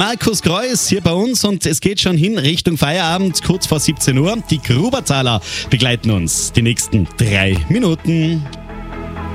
Markus Kreuz hier bei uns und es geht schon hin Richtung Feierabend, kurz vor 17 Uhr. Die Gruberzahler begleiten uns die nächsten 3 Minuten.